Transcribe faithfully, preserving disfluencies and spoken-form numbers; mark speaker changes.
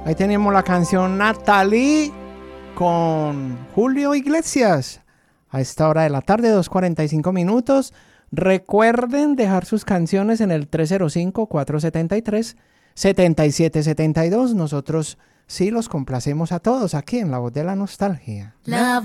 Speaker 1: Ahí tenemos la canción Natalie con Julio Iglesias. A esta hora de la tarde, dos cuarenta y cinco minutos. Recuerden dejar sus canciones en el tres cero cinco, cuatro siete tres, siete siete siete dos. Nosotros sí los complacemos a todos aquí en La Voz de la Nostalgia.
Speaker 2: La